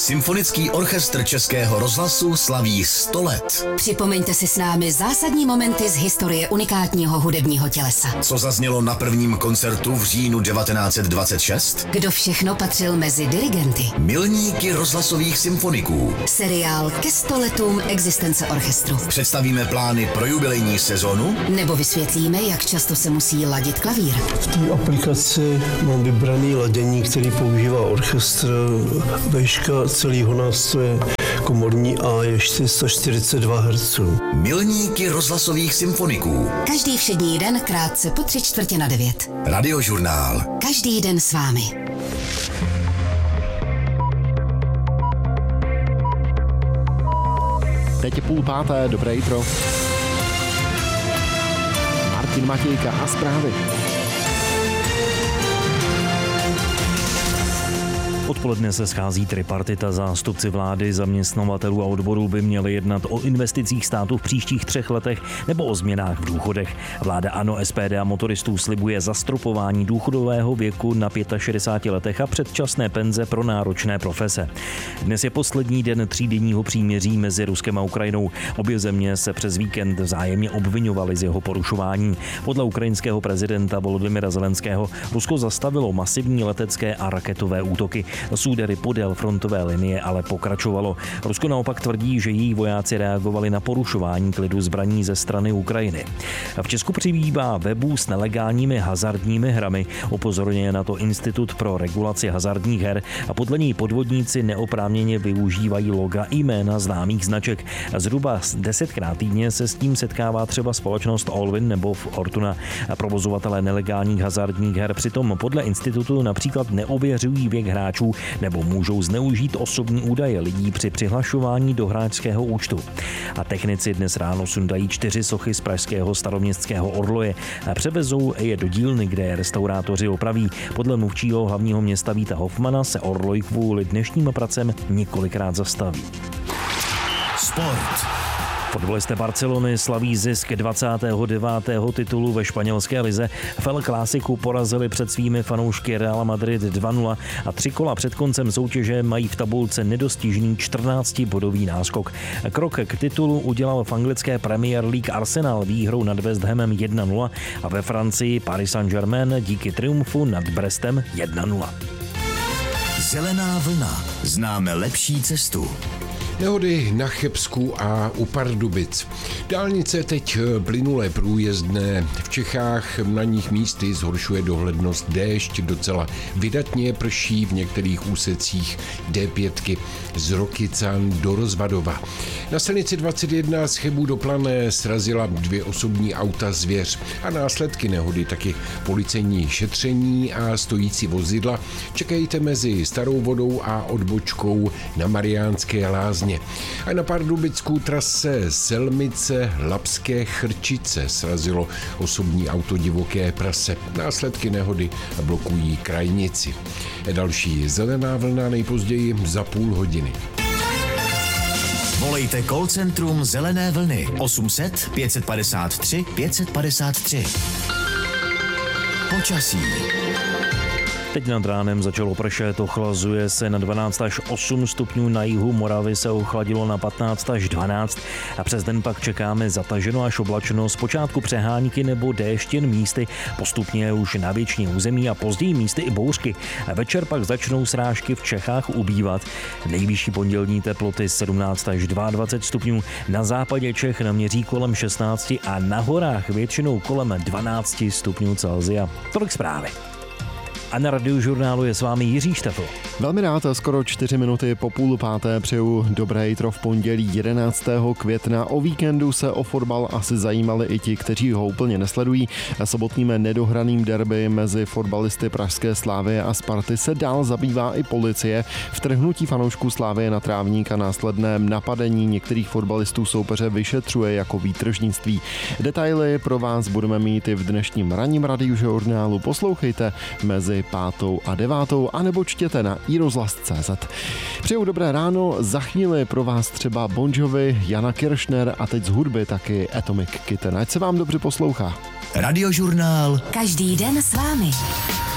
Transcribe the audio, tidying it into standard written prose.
Symfonický orchestr Českého rozhlasu slaví 100 let. Připomeňte si s námi zásadní momenty z historie unikátního hudebního tělesa. Co zaznělo na prvním koncertu v říjnu 1926? Kdo všechno patřil mezi dirigenty? Milníky rozhlasových symfoniků. Seriál ke 100 letům existence orchestru. Představíme plány pro jubilejní sezonu? Nebo vysvětlíme, jak často se musí ladit klavír. V té aplikaci mám vybraný ladění, který používá orchestr. Vejška celého nástroje komorní A je 442 Hz. Milníky rozhlasových symfoniků. Každý všední den krátce po 8:45. Radiožurnál. Každý den s vámi. Teď je 4:30, dobré jitro. Martin Matějka a zprávy. Odpoledne se schází tripartita. Zástupci vlády, zaměstnavatelů a odborů by měli jednat o investicích státu v příštích 3 letech nebo o změnách v důchodech. Vláda ANO, SPD a motoristů slibuje zastropování důchodového věku na 65 letech a předčasné penze pro náročné profese. Dnes je poslední den 3denního příměří mezi Ruskem a Ukrajinou. Obě země se přes víkend vzájemně obviňovaly z jeho porušování. Podle ukrajinského prezidenta Volodymyra Zelenského Rusko zastavilo masivní letecké a raketové útoky. Údery podél frontové linie ale pokračovalo. Rusko naopak tvrdí, že její vojáci reagovali na porušování klidu zbraní ze strany Ukrajiny. V Česku přibývá webů s nelegálními hazardními hrami. Upozorňuje na to Institut pro regulaci hazardních her a podle něj podvodníci neoprávněně využívají loga i jména známých značek. Zhruba 10krát týdně se s tím setkává třeba společnost Allwin nebo Fortuna. Provozovatelé nelegálních hazardních her přitom podle institutu například neověřují věk hráčů nebo můžou zneužít osobní údaje lidí při přihlašování do hráčského účtu. A technici dnes ráno sundají 4 sochy z pražského staroměstského orloje. Převezou je do dílny, kde je restaurátoři opraví. Podle mluvčího hlavního města Víta Hofmana se orloj kvůli dnešním pracem několikrát zastaví. Sport. Fotbalisté Barcelony slaví zisk 29. titulu ve španělské lize. V El Clásiku porazili před svými fanoušky Real Madrid 2-0 a 3 kola před koncem soutěže mají v tabulce nedostižný 14-bodový náskok. Krok k titulu udělal v anglické Premier League Arsenal výhrou nad West Hamem 1-0 a ve Francii Paris Saint-Germain díky triumfu nad Brestem 1-0. Zelená vlna. Známe lepší cestu. Nehody na Chebsku a u Pardubic. Dálnice teď plynulé průjezdné. V Čechách na nich místy zhoršuje dohlednost déšť, docela vydatně prší v některých úsecích D5 z Rokycan do Rozvadova. Na silnici 21 z Chebu do Plané srazila 2 osobní auta zvěř a následky nehody taky policejní šetření a stojící vozidla čekejte mezi Starou Vodou a odbočkou na Mariánské Lázně. A na pardubickou trase Selmice Labské Chrčice srazilo osobní auto divoké prase. Následky nehody blokují krajnici. Další zelená vlna nejpozději za půl hodiny. Volejte call centrum Zelené vlny 800 553 553. Počasí. Teď nad ránem začalo pršet, ochlazuje se na 12 až 8 stupňů, na jihu Moravy se ochladilo na 15 až 12 a přes den pak čekáme zataženo až oblačno, zpočátku přehánky nebo déšť jen místy, postupně už na většině území a později místy i bouřky. Večer pak začnou srážky v Čechách ubývat. Nejvyšší pondělní teploty 17 až 22 stupňů, na západě Čech naměří kolem 16 a na horách většinou kolem 12 stupňů Celsia. Tolik zprávy. A na Radiožurnálu je s vámi Jiří Štefl. Velmi rád, skoro 4 minuty po 4:30 přeju dobré jitro v pondělí 11. května. O víkendu se o fotbal asi zajímali i ti, kteří ho úplně nesledují. Sobotním nedohraným derby mezi fotbalisty pražské Slavie a Sparty se dál zabývá i policie. Vtrhnutí fanoušků Slavie na trávník a následném napadení některých fotbalistů soupeře vyšetřuje jako výtržnictví. Detaily pro vás budeme mít i v dnešním ranním Radiožurnálu. Poslouchejte mezi 5. a 9. anebo čtěte na iRozhlas.cz. Přeju dobré ráno, za chvíli pro vás třeba Bon Jovi, Jana Kiršner a teď z hudby taky Atomic Kitten. Ať se vám dobře poslouchá. Radiožurnál. Každý den s vámi.